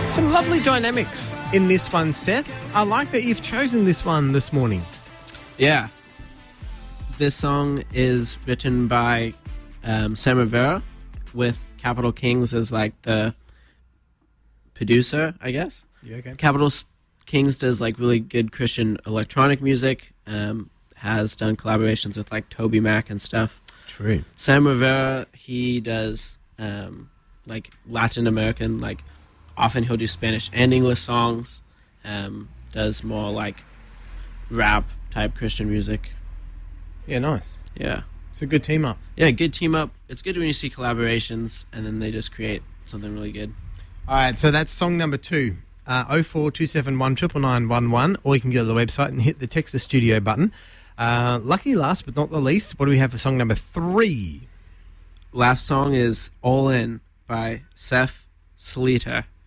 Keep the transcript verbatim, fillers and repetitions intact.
Some lovely dynamics in this one, Seth. I like that you've chosen this one this morning. Yeah. This song is written by um, Sam Rivera with Capital Kings as like the producer, I guess. Yeah, okay. Capital Kings does like really good Christian electronic music, um, has done collaborations with like Toby Mac and stuff. True. Sam Rivera, he does um, like Latin American, like often he'll do Spanish and English songs, um, does more like rap type Christian music. Yeah, nice. Yeah. It's a good team up. Yeah, good team up. It's good when you see collaborations and then they just create something really good. All right, so that's song number two. Uh, oh four two seven one nine nine one one, or you can go to the website and hit the text the studio button. Uh, lucky last but not the least, what do we have for song number three? Last song is All In by Seth Slater.